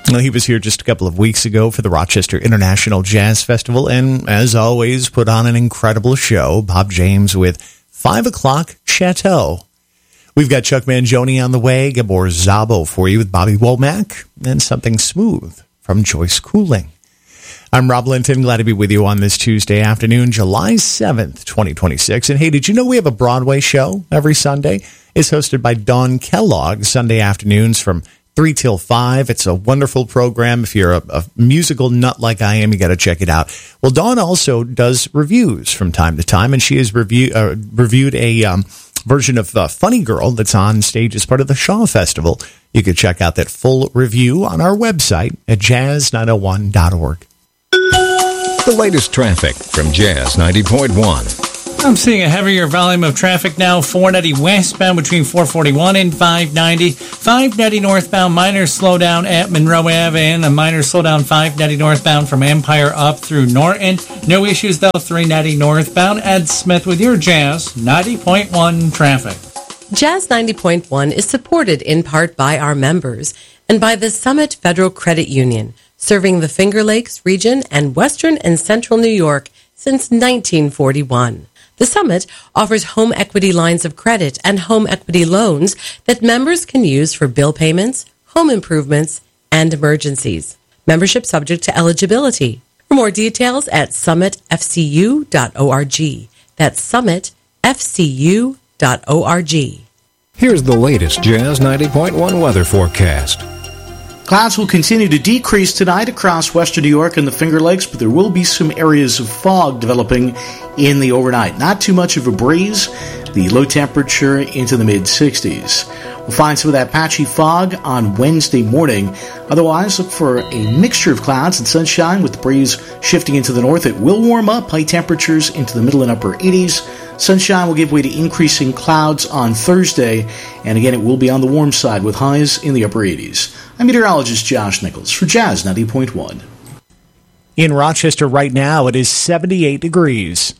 Well, he was here just a couple of weeks ago for the Rochester International Jazz Festival, and as always, put on an incredible show. Bob James with 5 o'clock Chateau. We've got Chuck Mangione on the way, Gabor Szabo for you with Bobby Womack, and Something Smooth from Joyce Cooling. I'm Rob Linton, glad to be with you on this Tuesday afternoon, July 7th, 2026. And hey, did you know we have a Broadway show every Sunday? It's hosted by Dawn Kellogg, Sunday afternoons from 3 till 5. It's a wonderful program. If you're a musical nut like I am, you got to check it out. Well, Dawn also does reviews from time to time, and she has reviewed a version of Funny Girl that's on stage as part of the Shaw Festival. You can check out that full review on our website at jazz901.org. The latest traffic from Jazz 90.1. I'm seeing a heavier volume of traffic now. 490 westbound between 441 and 590. 590 northbound, minor slowdown at Monroe Ave, and a minor slowdown 590 northbound from Empire up through Norton. No issues, though, 390 northbound. Ed Smith with your Jazz 90.1 traffic. Jazz 90.1 is supported in part by our members and by the Summit Federal Credit Union, serving the Finger Lakes region and western and central New York since 1941. The Summit offers home equity lines of credit and home equity loans that members can use for bill payments, home improvements, and emergencies. Membership subject to eligibility. For more details at summitfcu.org. That's summitfcu.org. Here's the latest Jazz 90.1 weather forecast. Clouds will continue to decrease tonight across western New York and the Finger Lakes, but there will be some areas of fog developing in the overnight. Not too much of a breeze. The low temperature into the mid-60s. We'll find some of that patchy fog on Wednesday morning. Otherwise, look for a mixture of clouds and sunshine with the breeze shifting into the north. It will warm up, high temperatures into the middle and upper 80s. Sunshine will give way to increasing clouds on Thursday, and again, it will be on the warm side with highs in the upper 80s. I'm meteorologist Josh Nichols for Jazz 90.1. In Rochester right now, it is 78 degrees.